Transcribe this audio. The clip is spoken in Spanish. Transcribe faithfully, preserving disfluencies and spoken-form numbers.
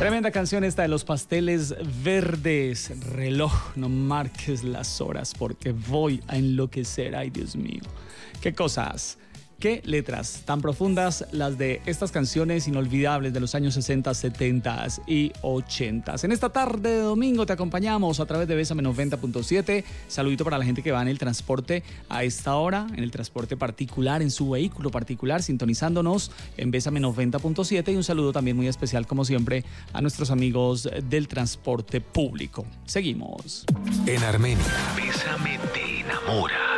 Tremenda canción esta de Los Pasteles Verdes. Reloj, no marques las horas porque voy a enloquecer. Ay, Dios mío. Qué cosas. Qué letras tan profundas las de estas canciones inolvidables de los años sesenta, setenta y ochenta. En esta tarde de domingo te acompañamos a través de Bésame noventa punto siete. Saludito para la gente que va en el transporte a esta hora, en el transporte particular, en su vehículo particular, sintonizándonos en Bésame noventa punto siete. Y un saludo también muy especial, como siempre, a nuestros amigos del transporte público. Seguimos. En Armenia, Bésame te enamora.